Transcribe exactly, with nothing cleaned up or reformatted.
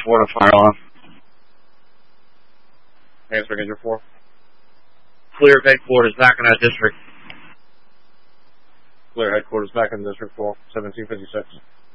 four to fire alarm. Harrisburg, Injury four. Clear headquarters back in that district. Clear headquarters back in District four, seventeen fifty-six.